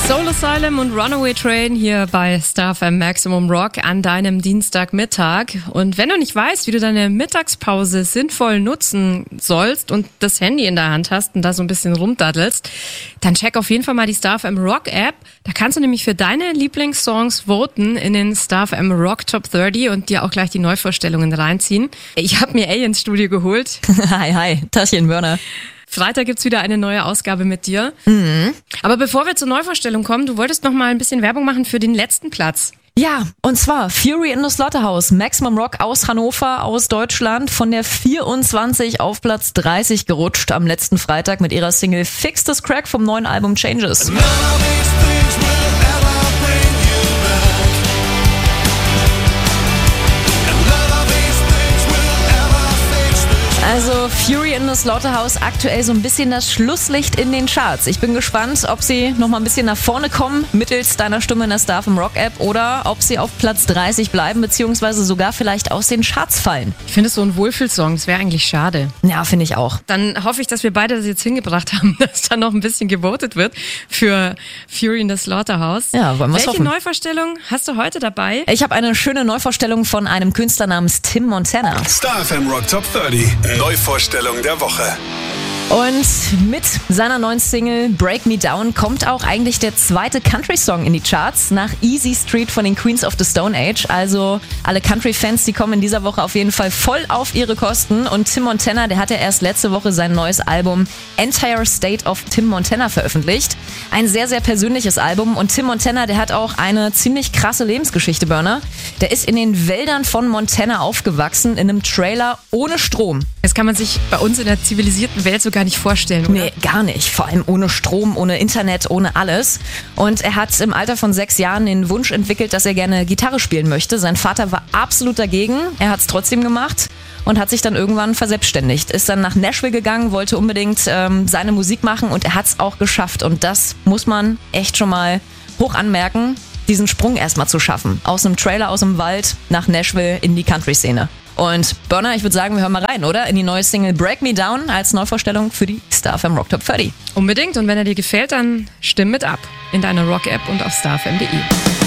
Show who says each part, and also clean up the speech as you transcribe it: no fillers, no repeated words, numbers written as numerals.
Speaker 1: Soul Asylum und Runaway Train hier bei Star FM Maximum Rock an deinem Dienstagmittag. Und wenn du nicht weißt, wie du deine Mittagspause sinnvoll nutzen sollst und das Handy in der Hand hast und da so ein bisschen rumdaddelst, dann check auf jeden Fall mal die Star FM Rock App. Da kannst du nämlich für deine Lieblingssongs voten in den Star FM Rock Top 30 und dir auch gleich die Neuvorstellungen reinziehen. Ich habe mir ins Studio geholt.
Speaker 2: Hi, Taschen Börner.
Speaker 1: Freitag gibt's wieder eine neue Ausgabe mit dir. Aber bevor wir zur Neuvorstellung kommen, du wolltest noch mal ein bisschen Werbung machen für den letzten Platz.
Speaker 2: Ja, und zwar Fury in the Slaughterhouse, Maximum Rock aus Hannover, aus Deutschland, von der 24 auf Platz 30 gerutscht am letzten Freitag mit ihrer Single Fix This Crack vom neuen Album Changes. Also Fury in the Slaughterhouse aktuell so ein bisschen das Schlusslicht in den Charts. Ich bin gespannt, ob sie noch mal ein bisschen nach vorne kommen mittels deiner Stimme in der Star FM Rock App oder ob sie auf Platz 30 bleiben beziehungsweise sogar vielleicht aus den Charts fallen.
Speaker 1: Ich finde es so ein Wohlfühlsong, das wäre eigentlich schade.
Speaker 2: Ja, finde ich auch.
Speaker 1: Dann hoffe ich, dass wir beide das jetzt hingebracht haben, dass da noch ein bisschen gewotet wird für Fury in the Slaughterhouse.
Speaker 2: Ja, wollen wir
Speaker 1: Welche
Speaker 2: hoffen.
Speaker 1: Neuvorstellung hast du heute dabei?
Speaker 2: Ich habe eine schöne Neuvorstellung von einem Künstler namens Tim Montana.
Speaker 3: Star FM Rock Top 30. Neuvorstellung der Woche.
Speaker 2: Und mit seiner neuen Single Break Me Down kommt auch eigentlich der zweite Country-Song in die Charts nach Easy Street von den Queens of the Stone Age. Also alle Country-Fans, die kommen in dieser Woche auf jeden Fall voll auf ihre Kosten. Und Tim Montana, der hat ja erst letzte Woche sein neues Album Entire State of Tim Montana veröffentlicht. Ein sehr, sehr persönliches Album. Und Tim Montana, der hat auch eine ziemlich krasse Lebensgeschichte, Burner. Der ist in den Wäldern von Montana aufgewachsen, in einem Trailer ohne Strom.
Speaker 1: Das kann man sich bei uns in der zivilisierten Welt sogar nicht vorstellen, oder?
Speaker 2: Nee, gar nicht. Vor allem ohne Strom, ohne Internet, ohne alles. Und er hat im Alter von 6 Jahren den Wunsch entwickelt, dass er gerne Gitarre spielen möchte. Sein Vater war absolut dagegen. Er hat es trotzdem gemacht und hat sich dann irgendwann verselbstständigt. Ist dann nach Nashville gegangen, wollte unbedingt seine Musik machen und er hat es auch geschafft. Und das muss man echt schon mal hoch anmerken, diesen Sprung erstmal zu schaffen. Aus einem Trailer, aus dem Wald nach Nashville in die Country-Szene. Und Burner, ich würde sagen, wir hören mal rein, oder? In die neue Single Break Me Down als Neuvorstellung für die Star FM Rock Top 30.
Speaker 1: Unbedingt. Und wenn er dir gefällt, dann stimm mit ab in deiner Rock-App und auf starfm.de.